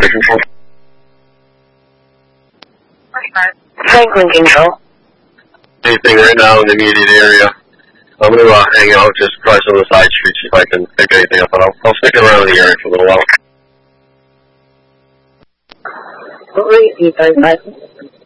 Control. Franklin Control. Anything right now in the immediate area. I'm going to hang out, just try some of the side streets, see if I can pick anything up, but I'll stick around in the area for a little while. What were you, 35?